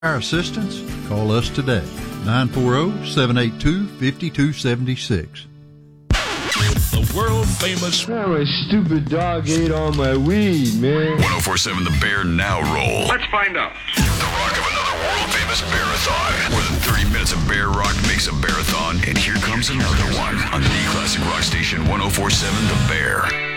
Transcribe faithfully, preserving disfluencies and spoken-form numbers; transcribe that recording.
Our assistance, call us today, nine four zero, seven eight two, five two seven six. The world famous. Oh, my stupid dog ate all my weed, man. ten forty-seven The Bear Now Roll. Let's find out. The rock of another world famous bearathon. More than thirty minutes of bear rock makes a bearathon, and here comes another one on the classic rock station ten forty-seven The Bear.